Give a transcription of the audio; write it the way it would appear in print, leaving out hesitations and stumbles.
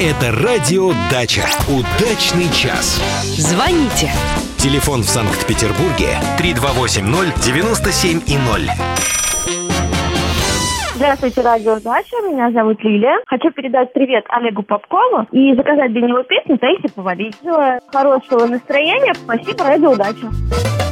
Это радио «Дача». Удачный час. Звоните. Телефон в Санкт-Петербурге 3280-97-0. Здравствуйте, радио «Дача». Меня зовут Лилия. Хочу передать привет Олегу Попкову и заказать для него песню «Таисия Повалий». Желаю хорошего настроения. Спасибо, радио «Дача».